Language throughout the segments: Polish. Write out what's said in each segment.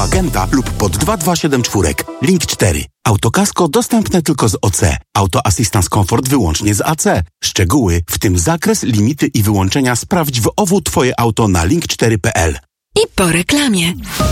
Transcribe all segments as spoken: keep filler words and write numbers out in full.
Agenta lub pod dwa dwa siedem cztery. Link cztery. Autokasko dostępne tylko z O C. Auto Assistance Comfort wyłącznie z A C. Szczegóły, w tym zakres, limity i wyłączenia sprawdź w O W Twoje auto na link cztery kropka p l. I po reklamie.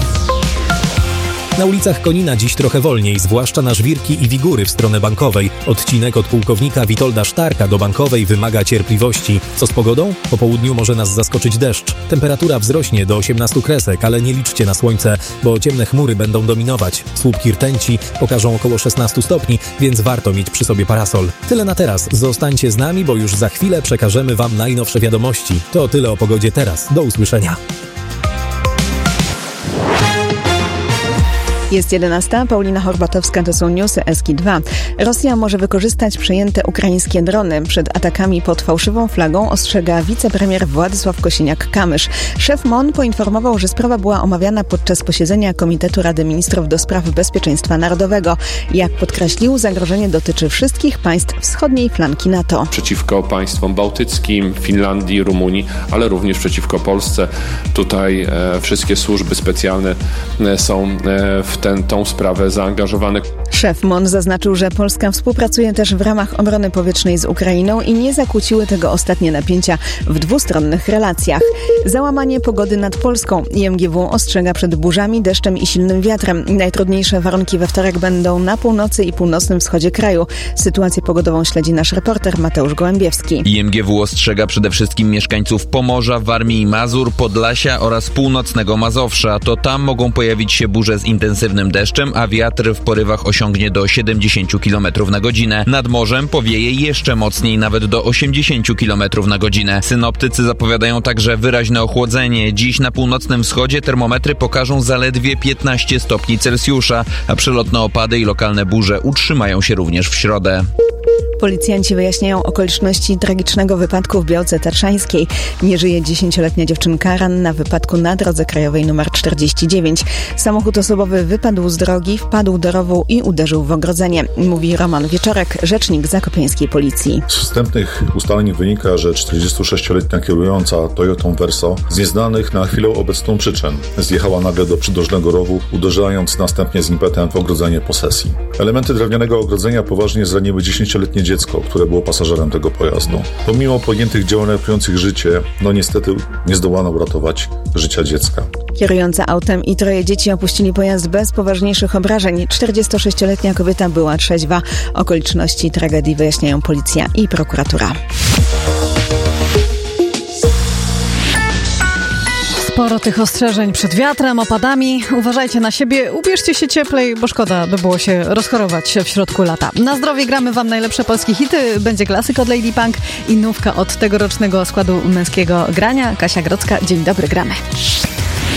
Na ulicach Konina dziś trochę wolniej, zwłaszcza na Żwirki i Wigury w stronę Bankowej. Odcinek od pułkownika Witolda Sztarka do Bankowej wymaga cierpliwości. Co z pogodą? Po południu może nas zaskoczyć deszcz. Temperatura wzrośnie do osiemnastu kresek, ale nie liczcie na słońce, bo ciemne chmury będą dominować. Słupki rtęci pokażą około szesnastu stopni, więc warto mieć przy sobie parasol. Tyle na teraz. Zostańcie z nami, bo już za chwilę przekażemy Wam najnowsze wiadomości. To tyle o pogodzie teraz. Do usłyszenia. Jest jedenasta, Paulina Horbatowska, to są newsy S K dwa. Rosja może wykorzystać przejęte ukraińskie drony. Przed atakami pod fałszywą flagą ostrzega wicepremier Władysław Kosiniak-Kamysz. Szef M O N poinformował, że sprawa była omawiana podczas posiedzenia Komitetu Rady Ministrów do Spraw Bezpieczeństwa Narodowego. Jak podkreślił, zagrożenie dotyczy wszystkich państw wschodniej flanki NATO. Przeciwko państwom bałtyckim, Finlandii, Rumunii, ale również przeciwko Polsce. Tutaj e, wszystkie służby specjalne e, są e, w ten, tą sprawę zaangażowane. Szef M O N zaznaczył, że Polska współpracuje też w ramach obrony powietrznej z Ukrainą i nie zakłóciły tego ostatnie napięcia w dwustronnych relacjach. Załamanie pogody nad Polską. I M G W ostrzega przed burzami, deszczem i silnym wiatrem. Najtrudniejsze warunki we wtorek będą na północy i północnym wschodzie kraju. Sytuację pogodową śledzi nasz reporter Mateusz Gołębiewski. I M G W ostrzega przede wszystkim mieszkańców Pomorza, Warmii i Mazur, Podlasia oraz północnego Mazowsza. To tam mogą pojawić się burze z intensywnym deszczem, a wiatr w porywach osiągnie do siedemdziesięciu kilometrów na godzinę. Nad morzem powieje jeszcze mocniej, nawet do osiemdziesięciu kilometrów na godzinę. Synoptycy zapowiadają także wyraźne ochłodzenie. Dziś na północnym wschodzie termometry pokażą zaledwie piętnaście stopni Celsjusza, a przelotne opady i lokalne burze utrzymają się również w środę. Policjanci wyjaśniają okoliczności tragicznego wypadku w Białce Tatrzańskiej. Nie żyje dziesięcioletnia dziewczynka, ranna w wypadku na drodze krajowej nr czterdzieści dziewięć. Samochód osobowy wypadł z drogi, wpadł do rowu i uderzył w ogrodzenie. Mówi Roman Wieczorek, rzecznik zakopiańskiej policji. Z wstępnych ustaleń wynika, że czterdziestosześcioletnia kierująca Toyotą Verso z nieznanych na chwilę obecną przyczyn zjechała nagle do przydrożnego rowu, uderzając następnie z impetem w ogrodzenie posesji. Elementy drewnianego ogrodzenia poważnie zraniły dziesięcioletnie dziecko, które było pasażerem tego pojazdu. Pomimo podjętych działań ratujących życie, no niestety nie zdołano uratować życia dziecka. Kierująca autem i troje dzieci opuścili pojazd bez poważniejszych obrażeń. czterdziestosześcioletnia kobieta była trzeźwa. Okoliczności tragedii wyjaśniają policja i prokuratura. Sporo tych ostrzeżeń przed wiatrem, opadami. Uważajcie na siebie, ubierzcie się cieplej, bo szkoda by było się rozchorować w środku lata. Na zdrowie gramy Wam najlepsze polskie hity. Będzie klasyk od Lady Punk i nówka od tegorocznego składu męskiego grania. Kasia Grodzka, dzień dobry, gramy.